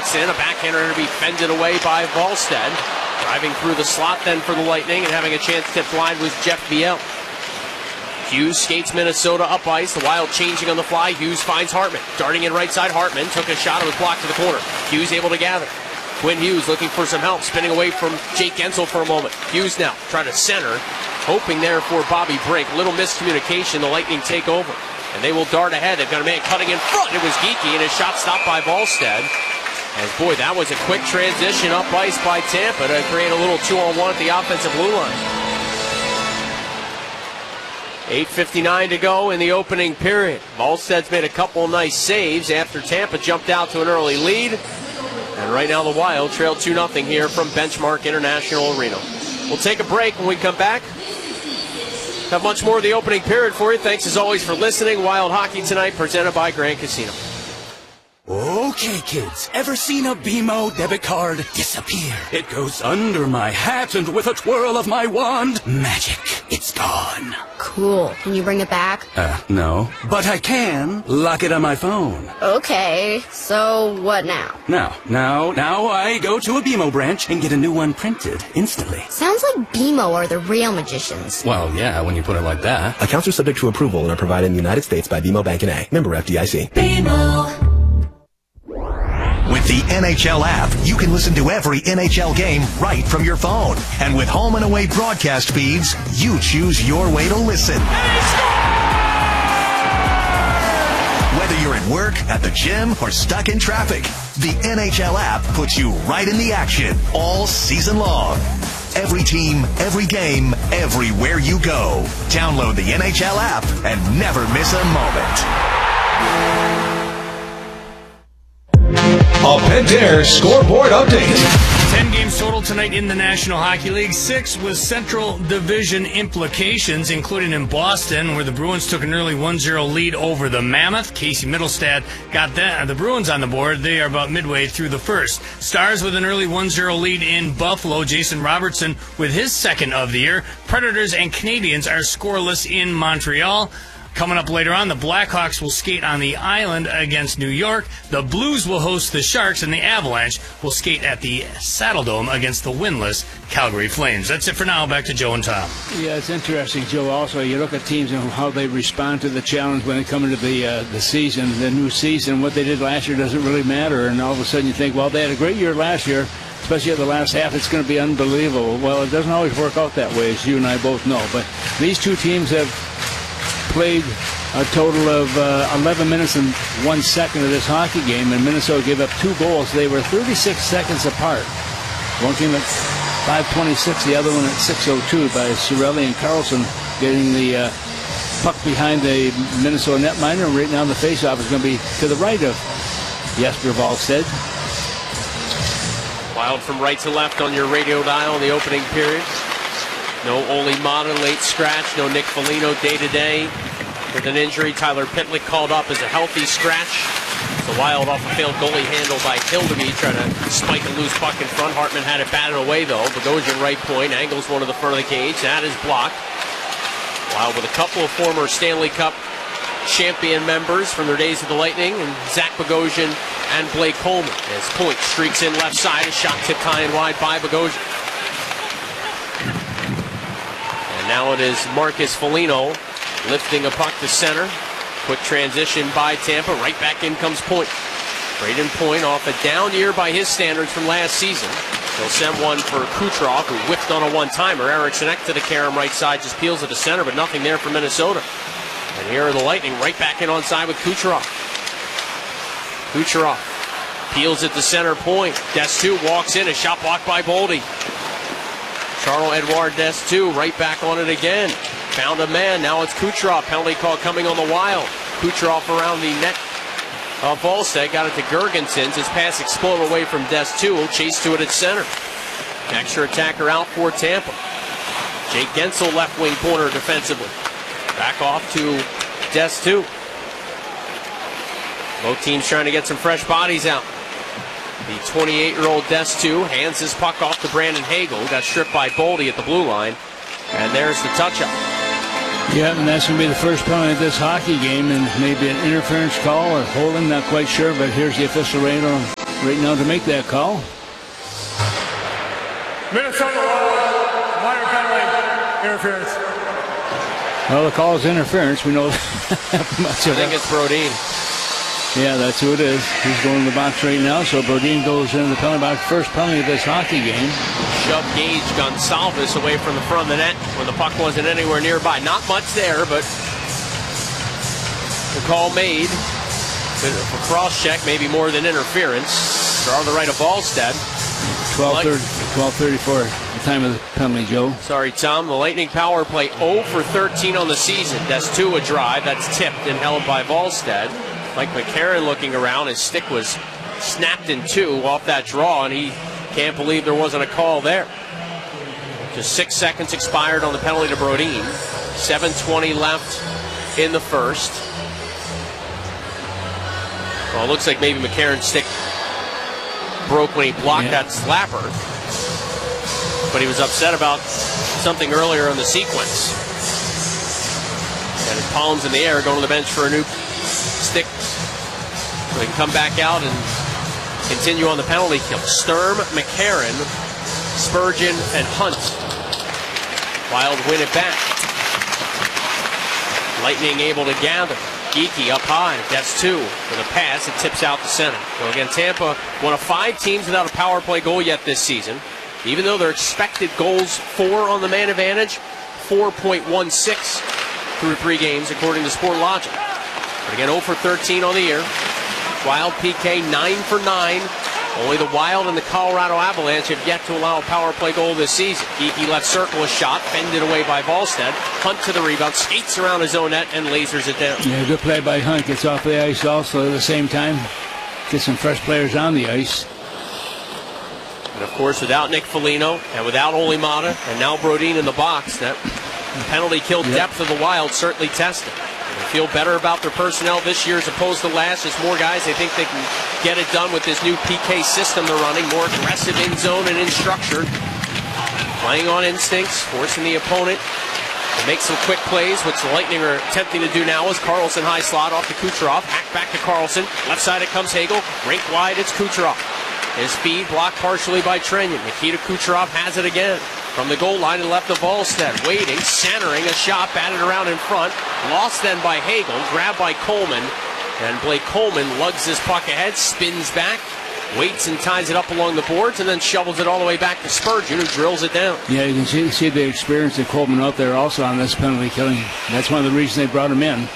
walks in. A backhander to be fended away by Volstead. Driving through the slot then for the Lightning and having a chance to tip wide was Jeff Viel. Hughes skates Minnesota up ice. The Wild changing on the fly. Hughes finds Hartman. Darting in right side. Hartman took a shot. It was blocked to the corner. Hughes able to gather. Quinn Hughes looking for some help. Spinning away from Jake Guentzel for a moment. Hughes now trying to center. Hoping there for Bobby Brink. Little miscommunication. The Lightning take over. And they will dart ahead. They've got a man cutting in front. It was Geekie, and his shot stopped by Volstead. As, boy, that was a quick transition up ice by Tampa to create a little 2-on-1 at the offensive blue line. 8:59 to go in the opening period. Volstead's made a couple of nice saves after Tampa jumped out to an early lead. And right now the Wild trail 2-0 here from Benchmark International Arena. We'll take a break. When we come back, have much more of the opening period for you. Thanks as always for listening. Wild Hockey Tonight presented by Grand Casino. Okay, kids, ever seen a BMO debit card disappear? It goes under my hat, and with a twirl of my wand, magic, it's gone. Cool. Can you bring it back? No. But I can lock it on my phone. Okay, so what now? Now I go to a BMO branch and get a new one printed instantly. Sounds like BMO are the real magicians. Well, yeah, when you put it like that. Accounts are subject to approval and are provided in the United States by BMO Bank N.A. Member FDIC. BMO. With the NHL app, you can listen to every NHL game right from your phone. And with home and away broadcast feeds, you choose your way to listen. Whether you're at work, at the gym, or stuck in traffic, the NHL app puts you right in the action all season long. Every team, every game, everywhere you go. Download the NHL app and never miss a moment. A Pentair scoreboard update. 10 games total tonight in the National Hockey League. 6 with Central Division implications, including in Boston, where the Bruins took an early 1-0 lead over the Mammoth. Casey Mittelstadt got the Bruins on the board. They are about midway through the first. Stars with an early 1-0 lead in Buffalo. Jason Robertson with his second of the year. Predators and Canadiens are scoreless in Montreal. Coming up later on, the Blackhawks will skate on the island against New York. The Blues will host the Sharks, and the Avalanche will skate at the Saddledome against the winless Calgary Flames. That's it for now. Back to Joe and Tom. Yeah, it's interesting, Joe. Also, you look at teams and how they respond to the challenge when they come into the season, the new season. What they did last year doesn't really matter, and all of a sudden you think, well, they had a great year last year, especially at the last half. It's going to be unbelievable. Well, it doesn't always work out that way, as you and I both know. But these two teams have played a total of 11 minutes and 1 second of this hockey game, and Minnesota gave up 2 goals. They were 36 seconds apart. One came at 5:26, the other one at 6:02 by Cirelli and Carlson getting the puck behind the Minnesota netminder. Right now the faceoff is going to be to the right of Jesper Volstead. Wild from right to left on your radio dial in the opening period. No Ole Maatta late scratch. No Nick Foligno day-to-day with an injury. Tyler Pitlick called up as a healthy scratch. The Wild off a failed goalie handle by Hildeby trying to spike a loose puck in front. Hartman had it batted away, though. Bogosian right point. Angles one to the front of the cage. That is blocked. Wild with a couple of former Stanley Cup champion members from their days at the Lightning, and Zach Bogosian and Blake Coleman. As Point streaks in left side. A shot tipped high and wide by Bogosian. Now it is Marcus Foligno lifting a puck to center. Quick transition by Tampa. Right back in comes Point. Braden Point off a down year by his standards from last season. He'll send one for Kucherov, who whiffed on a one-timer. Eriksson Ek to the carom right side, just peels it to center, but nothing there for Minnesota. And here are the Lightning right back in onside with Kucherov. Kucherov peels it to center point. Destu walks in, a shot blocked by Boldy. Charles-Edouard Destu right back on it again. Found a man. Now it's Kucherov. Penalty call coming on the Wild. Kucherov around the net of Volstead. Got it to Girgensons. His pass exploded away from Destu. He'll chase to it at center. Extra attacker out for Tampa. Jake Guentzel left wing corner defensively. Back off to Destu. Both teams trying to get some fresh bodies out. The 28-year-old Destu hands his puck off to Brandon Hagel, who got stripped by Boldy at the blue line. And there's the touch-up. Yeah, and that's going to be the first penalty of this hockey game, and maybe an interference call or holding, not quite sure, but here's the official radar. right now to make that call. Minnesota Wild, minor penalty, interference. Well, the call is interference. We know much of I think it. it's Brodin. Yeah, that's who it is. He's going to the box right now, so Brodin goes into the penalty box. First penalty of this hockey game. Shove Gage Gonsalves away from the front of the net when the puck wasn't anywhere nearby. Not much there, but the call made. A cross-check, maybe more than interference. Draw the right of Volstead. 12:34, the time of the penalty, Joe. Sorry, Tom. The Lightning power play 0 for 13 on the season. That's 2 a drive. That's tipped and held by Volstead. Mike McCarron looking around. His stick was snapped in 2 off that draw, and he can't believe there wasn't a call there. Just 6 seconds expired on the penalty to Brodin. 7:20 left in the first. Well, it looks like maybe McCarron's stick broke when he blocked that slapper. But he was upset about something earlier in the sequence. And his palms in the air, going to the bench for a new stick. So he can come back out and continue on the penalty kill. Sturm, McCarron, Spurgeon, and Hunt. Wild win it back. Lightning able to gather. Geekie up high, gets 2 with a pass. It tips out to center. So again, Tampa, one of 5 teams without a power play goal yet this season. Even though their expected goals 4 on the man advantage, 4.16 through 3 games according to Sportlogic. But again, 0 for 13 on the year. Wild PK 9 for 9. Only the Wild and the Colorado Avalanche have yet to allow a power play goal this season. Geekie left circle a shot, fended away by Volstead. Hunt to the rebound, skates around his own net, and lasers it down. Yeah, good play by Hunt. Gets off the ice also at the same time. Get some fresh players on the ice. And of course, without Nick Foligno and without Olimata and now Brodin in the box, that penalty kill depth of the Wild certainly tested. They feel better about their personnel this year as opposed to last. There's more guys. They think they can get it done with this new PK system they're running. More aggressive in zone and in structure. Playing on instincts, forcing the opponent to make some quick plays, which the Lightning are attempting to do now as Carlson high slot off to Kucherov. Back to Carlson. Left side it comes Hagel. Rink wide, it's Kucherov. His feed blocked partially by Trenyon. Nikita Kucherov has it again. From the goal line and left of Volstead. Waiting, centering, a shot batted around in front. Lost then by Hagel, grabbed by Coleman. And Blake Coleman lugs this puck ahead, spins back, waits and ties it up along the boards, and then shovels it all the way back to Spurgeon, who drills it down. Yeah, you can see the experience of Coleman out there also on this penalty killing. That's one of the reasons they brought him in.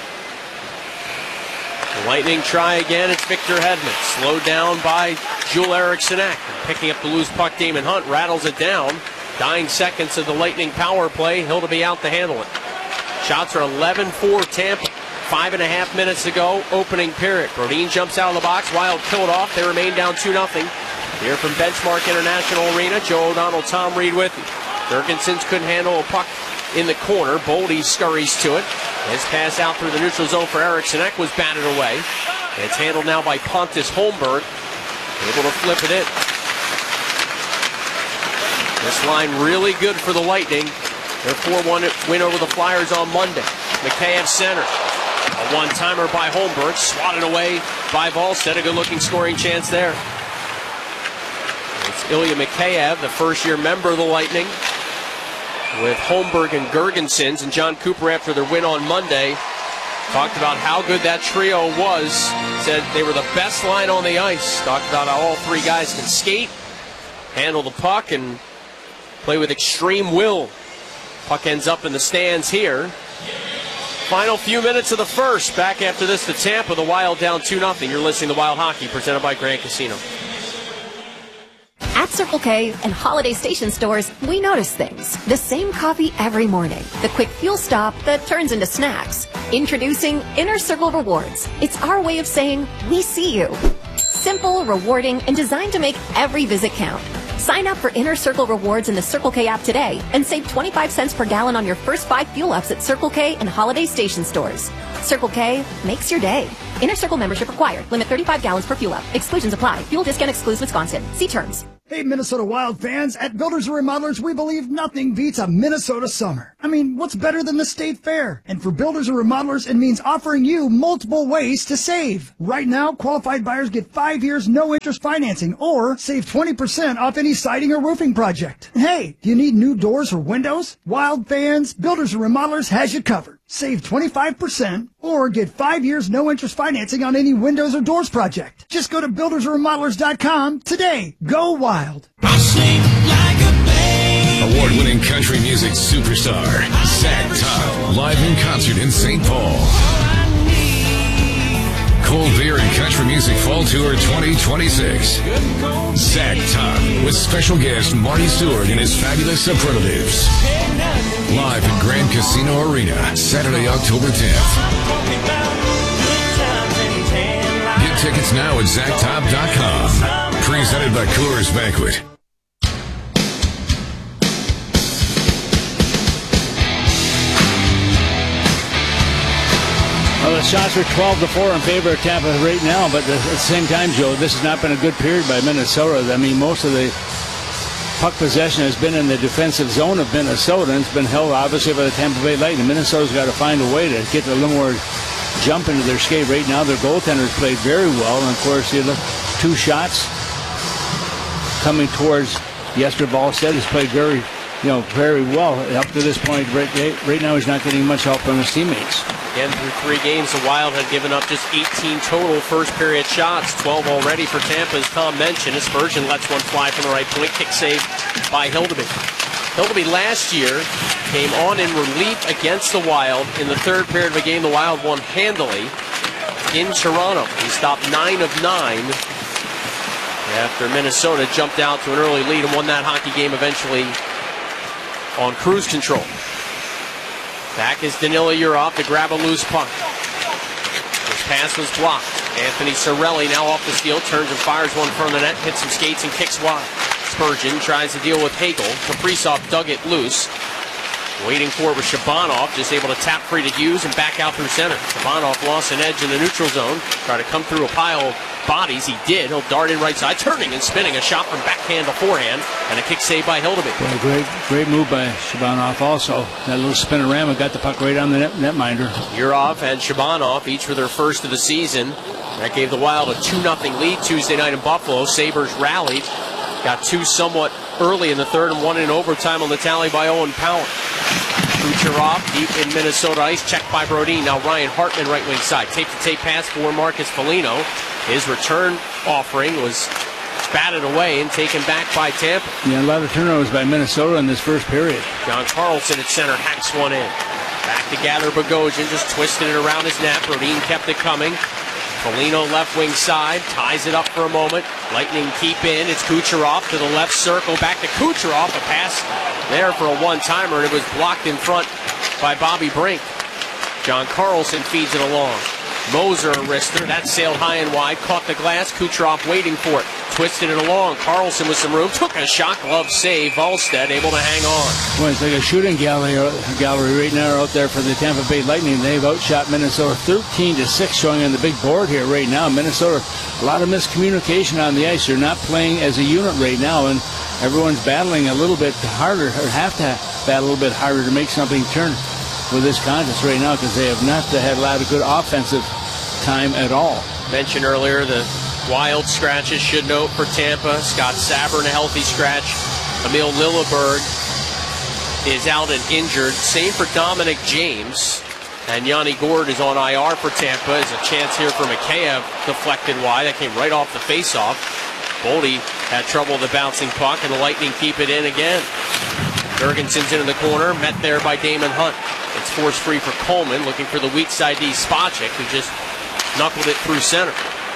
The Lightning try again. It's Victor Hedman. Slowed down by Joel Eriksson Ek. Picking up the loose puck, Damon Hunt rattles it down. Dying seconds of the Lightning power play. He'll to be out to handle it. Shots are 11-4 Tampa. 5.5 minutes to go, opening period. Brodin jumps out of the box. Wild kill it off. They remain down 2-0. Here from Benchmark International Arena, Joe O'Donnell, Tom Reed with you. Jurgensen couldn't handle a puck in the corner. Boldy scurries to it. His pass out through the neutral zone for Eriksson Ek was batted away. It's handled now by Pontus Holmberg. Able to flip it in. This line really good for the Lightning. Their 4-1 win over the Flyers on Monday. Mikheyev center. A one-timer by Holmberg. Swatted away by Volstead. A good-looking scoring chance there. It's Ilya Mikheyev, the first-year member of the Lightning, with Holmberg and Jurgensen. And John Cooper, after their win on Monday, talked about how good that trio was. Said they were the best line on the ice. Talked about how all 3 guys can skate, handle the puck, and play with extreme will. Puck ends up in the stands here. Final few minutes of the first. Back after this to Tampa. The Wild down 2-0. You're listening to Wild Hockey, presented by Grand Casino. At Circle K and Holiday Station stores, we notice things. The same coffee every morning. The quick fuel stop that turns into snacks. Introducing Inner Circle Rewards. It's our way of saying, we see you. Simple, rewarding, and designed to make every visit count. Sign up for Inner Circle Rewards in the Circle K app today and save 25 cents per gallon on your first 5 fuel ups at Circle K and Holiday Station stores. Circle K makes your day. Inner Circle membership required. Limit 35 gallons per fuel up. Exclusions apply. Fuel discount excludes Wisconsin. See terms. Hey, Minnesota Wild fans, at Builders and Remodelers, we believe nothing beats a Minnesota summer. I mean, what's better than the State Fair? And for Builders and Remodelers, it means offering you multiple ways to save. Right now, qualified buyers get 5 years no-interest financing or save 20% off any siding or roofing project. Hey, do you need new doors or windows? Wild fans, Builders and Remodelers has you covered. Save 25% or get 5 years no-interest financing on any windows or doors project. Just go to buildersandremodelers.com today. Go Wild. Award-winning country music superstar, Zach Top, live in concert in St. Paul. Cold Beer and Country Music Fall Tour 2026. Zach Top with special guest Marty Stewart and his fabulous superlatives. Live at Grand Casino Arena, Saturday, October 10th. Get tickets now at ZachTop.com. Presented by Coors Banquet. Well, the shots are 12-4 in favor of Tampa right now, but at the same time, Joe, this has not been a good period by Minnesota. I mean, most of the puck possession has been in the defensive zone of Minnesota, and it's been held, obviously, by the Tampa Bay Lightning. Minnesota's got to find a way to get a little more jump into their skate. Right now, their goaltenders played very well, and, of course, you look, 2 shots coming towards Jesper Wallstedt, has played very well up to this point. Right now, he's not getting much help from his teammates. Again, through 3 games, the Wild had given up just 18 total first-period shots, 12 already for Tampa, as Tom mentioned. Spurgeon lets one fly from the right point, kick save by Hildeby. Hildeby last year came on in relief against the Wild. In the third period of a game, the Wild won handily in Toronto. He stopped 9 of 9 after Minnesota jumped out to an early lead and won that hockey game eventually on cruise control. Back is Danila Urov to grab a loose puck. His pass was blocked. Anthony Cirelli now off the steal, turns and fires one from the net, hits some skates and kicks wide. Spurgeon tries to deal with Hagel. Kaprizov dug it loose. Waiting for it was Shabanov, just able to tap free to Hughes and back out through center. Shabanov lost an edge in the neutral zone. Tried to come through a pile of bodies. He did. He'll dart in right side, turning and spinning. A shot from backhand to forehand, and a kick save by Hildeby. Well, great move by Shabanov also. That little spinorama got the puck right on the netminder. Urov and Shabanov, each for their first of the season. That gave the Wild a 2-0 lead Tuesday night in Buffalo. Sabres rallied. Got 2 somewhat early in the third and 1 in overtime on the tally by Owen Power. Kucherov deep in Minnesota ice, checked by Brodin. Now Ryan Hartman right wing side. Tape-to-tape pass for Marcus Foligno. His return offering was batted away and taken back by Tampa. Yeah, a lot of turnovers by Minnesota in this first period. John Carlson at center hacks one in. Back to gather Bogosian, just twisted it around his net. Brodin kept it coming. Foligno left wing side, ties it up for a moment. Lightning keep in. It's Kucherov to the left circle. Back to Kucherov. A pass there for a one-timer, and it was blocked in front by Bobby Brink. John Carlson feeds it along. Moser a wrister. That sailed high and wide. Caught the glass. Kucherov waiting for it. Twisted it along. Carlson with some room. Took a shot. Glove save. Volstead able to hang on. Well, it's like a shooting gallery right now out there for the Tampa Bay Lightning. They've outshot Minnesota 13-6, showing on the big board here right now. Minnesota, a lot of miscommunication on the ice. They're not playing as a unit right now, and everyone's battling a little bit harder, or have to battle a little bit harder to make something turn with this contest right now, because they have not had a lot of good offensive time at all. Mentioned earlier the Wild scratches should note for Tampa. Scott Sabourin a healthy scratch. Emil Lilleberg is out and injured. Same for Dominic James. And Yanni Gourde is on IR for Tampa. There's a chance here for Mikheyev deflected wide. That came right off the faceoff. Boldy had trouble with the bouncing puck, and the Lightning keep it in again. Jurgensen's into the corner, met there by Damon Hunt. It's forced free for Coleman, looking for the weak side D, Spacek, who just knuckled it through center.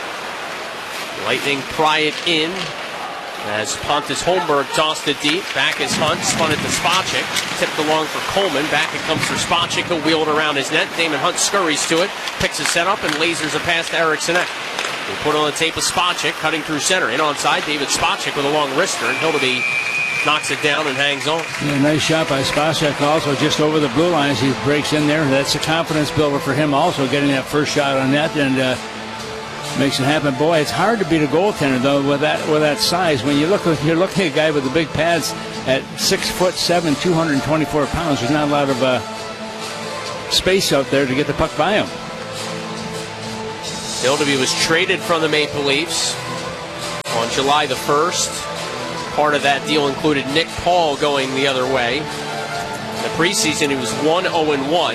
Lightning pry it in as Pontus Holmberg tossed it deep. Back is Hunt, spun it to Spacek, tipped along for Coleman. Back it comes for Spacek, he'll wheel it around his net. Damon Hunt scurries to it, picks his set up, and lasers a pass to Eriksson Ek. We put on the tape of Spacek, cutting through center. In onside, David Spacek with a long wrister, and Hildeby knocks it down and hangs on. Yeah, nice shot by Spacek also just over the blue line as he breaks in there. That's a confidence builder for him also, getting that first shot on net and makes it happen. Boy, it's hard to beat a goaltender though with that size. When you're looking at a guy with the big pads at 6'7", 224 pounds, there's not a lot of space out there to get the puck by him. Hildeby was traded from the Maple Leafs on July the 1st. Part of that deal included Nick Paul going the other way. In the preseason, he was 1-0-1.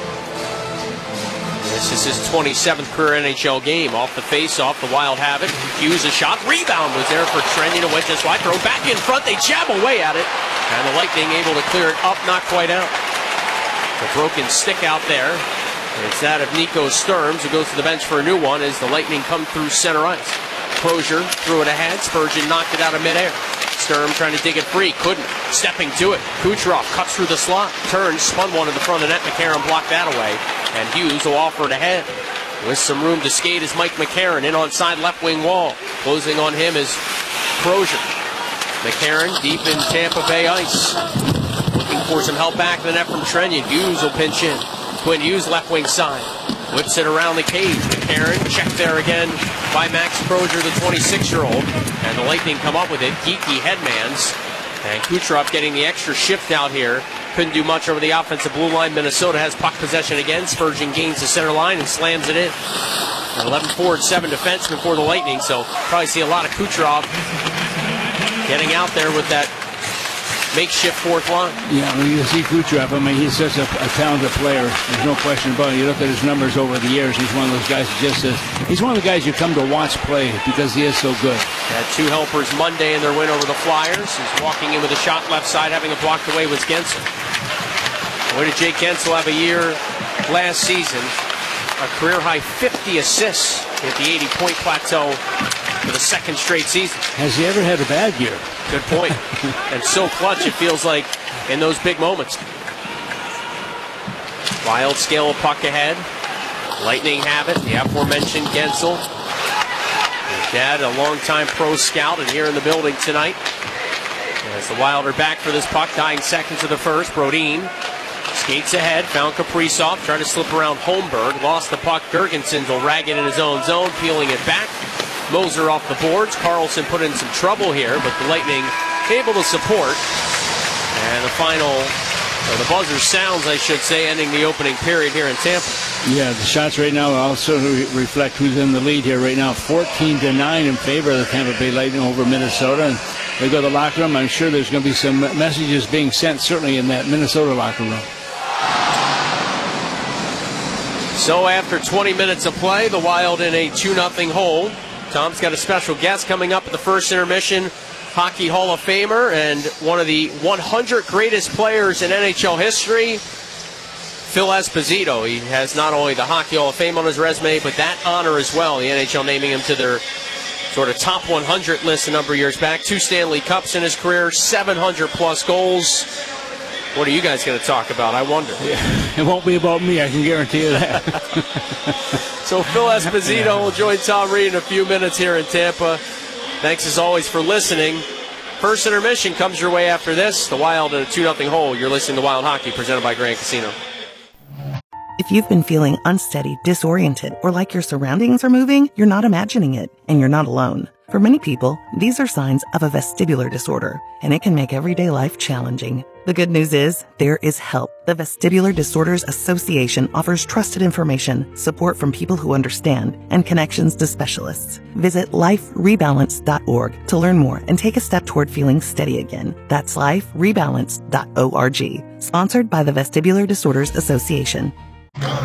This is his 27th career NHL game. Off the face-off, the Wild have it. Hughes a shot. Rebound was there for Trendy to win just wide. Throw back in front. They jab away at it. And the Lightning able to clear it up, not quite out. The broken stick out there. It's that of Nico Sturms, who goes to the bench for a new one as the Lightning come through center ice. Crozier threw it ahead. Spurgeon knocked it out of midair. Sturm trying to dig it free. Couldn't. Stepping to it. Kucherov cuts through the slot. Turns. Spun one in the front of the net. McCarron blocked that away. And Hughes will offer it ahead. With some room to skate is Mike McCarron in on side left wing wall. Closing on him is Crozier. McCarron deep in Tampa Bay ice. Looking for some help back to the net from Trenyon. Hughes will pinch in. Quinn Hughes left wing side. Whips it around the cage. McCarron checked there again by Max Crozier, the 26-year-old. And the Lightning come up with it. Geeky headmans. And Kucherov getting the extra shift out here. Couldn't do much over the offensive blue line. Minnesota has puck possession again. Spurgeon gains the center line and slams it in. An 11 forward, 7 defensemen for the Lightning. So probably see a lot of Kucherov getting out there with that makeshift fourth line. Yeah, when you see Kucherov, I mean, he's such a talented player. There's no question about it. You look at his numbers over the years, he's one of those guys he's one of the guys you come to watch play because he is so good. Had 2 helpers Monday in their win over the Flyers. He's walking in with a shot left side, having it blocked away was Gensel. Boy, did Jake Gensel have a year last season. A career-high 50 assists at the 80-point plateau for the second straight season. Has he ever had a bad year? Good point. And so clutch, it feels like, in those big moments. Wild scale of puck ahead. Lightning have it. The aforementioned Gensel. His dad, a longtime pro scout, and here in the building tonight. As the Wild are back for this puck, dying seconds of the first. Brodin skates ahead, found Kaprizov, trying to slip around Holmberg, lost the puck. Girgensons will rag it in his own zone, peeling it back. Moser off the boards. Carlson put in some trouble here, but the Lightning able to support. And the final, or the buzzer sounds, I should say, ending the opening period here in Tampa. Yeah, the shots right now also reflect who's in the lead here right now. 14-9 in favor of the Tampa Bay Lightning over Minnesota. And they go to the locker room. I'm sure there's going to be some messages being sent, certainly in that Minnesota locker room. So after 20 minutes of play, the Wild in a 2-0 hole. Tom's got a special guest coming up at the first intermission. Hockey Hall of Famer and one of the 100 greatest players in NHL history, Phil Esposito. He has not only the Hockey Hall of Fame on his resume, but that honor as well. The NHL naming him to their sort of top 100 list a number of years back. 2 Stanley Cups in his career, 700-plus goals. What are you guys going to talk about, I wonder? Yeah, it won't be about me, I can guarantee you that. So Phil Esposito will join Tom Reed in a few minutes here in Tampa. Thanks as always for listening. First intermission comes your way after this. The Wild in a 2-0 hole. You're listening to Wild Hockey, presented by Grand Casino. If you've been feeling unsteady, disoriented, or like your surroundings are moving, you're not imagining it, and you're not alone. For many people, these are signs of a vestibular disorder, and it can make everyday life challenging. The good news is, there is help. The Vestibular Disorders Association offers trusted information, support from people who understand, and connections to specialists. Visit liferebalance.org to learn more and take a step toward feeling steady again. That's liferebalance.org. Sponsored by the Vestibular Disorders Association.